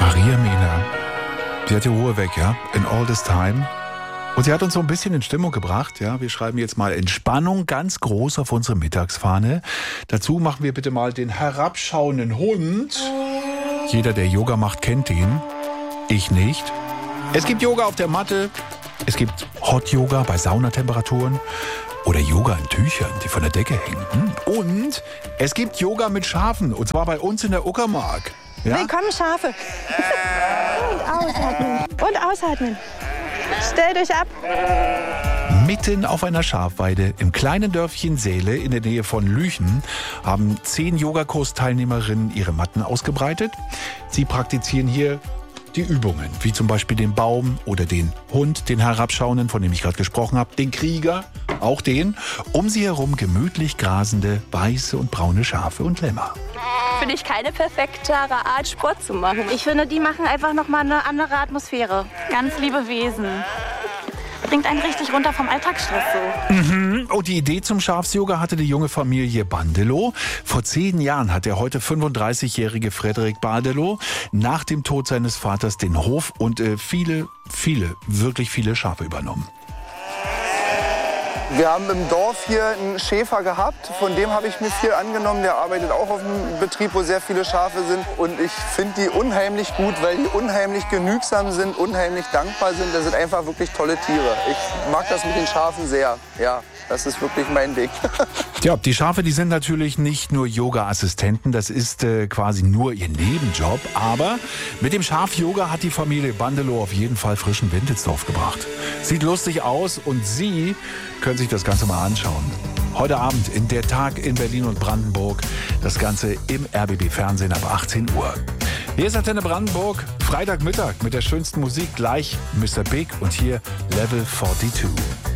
Maria Mehner, sie hat die Ruhe weg, ja, in all this time. Und sie hat uns so ein bisschen in Stimmung gebracht, ja. Wir schreiben jetzt mal Entspannung ganz groß auf unsere Mittagsfahne. Dazu machen wir bitte mal den herabschauenden Hund. Jeder, der Yoga macht, kennt ihn. Ich nicht. Es gibt Yoga auf der Matte. Es gibt Hot Yoga bei Saunatemperaturen. Oder Yoga in Tüchern, die von der Decke hängen. Und es gibt Yoga mit Schafen. Und zwar bei uns in der Uckermark. Ja? Willkommen, Schafe. Und ausatmen. Und ausatmen. Stellt euch ab. Mitten auf einer Schafweide im kleinen Dörfchen Seele in der Nähe von Lüchen haben 10 Yogakursteilnehmerinnen ihre Matten ausgebreitet. Sie praktizieren hier die Übungen, wie zum Beispiel den Baum oder den Hund, den Herabschauenden, von dem ich gerade gesprochen habe, den Krieger, auch den, um sie herum gemütlich grasende weiße und braune Schafe und Lämmer. Finde ich keine perfektere Art, Sport zu machen. Ich finde, die machen einfach nochmal eine andere Atmosphäre. Ganz liebe Wesen. Bringt einen richtig runter vom Alltagsstress so. Und die Idee zum Schafsyoga hatte die junge Familie Bandelow. Vor 10 Jahren hat der heute 35-jährige Frederik Bandelow nach dem Tod seines Vaters den Hof und wirklich viele Schafe übernommen. Wir haben im Dorf hier einen Schäfer gehabt, von dem habe ich mir viel angenommen. Der arbeitet auch auf einem Betrieb, wo sehr viele Schafe sind. Und ich finde die unheimlich gut, weil die unheimlich genügsam sind, unheimlich dankbar sind. Das sind einfach wirklich tolle Tiere. Ich mag das mit den Schafen sehr. Ja, das ist wirklich mein Weg. Ja, die Schafe, die sind natürlich nicht nur Yoga-Assistenten, das ist quasi nur ihr Nebenjob. Aber mit dem Schaf-Yoga hat die Familie Bandelow auf jeden Fall frischen Wind ins Dorf gebracht. Sieht lustig aus und Sie können sich das Ganze mal anschauen. Heute Abend in Der Tag in Berlin und Brandenburg. Das Ganze im RBB-Fernsehen ab 18 Uhr. Hier ist Antenne Brandenburg, Freitagmittag mit der schönsten Musik. Gleich Mr. Big und hier Level 42.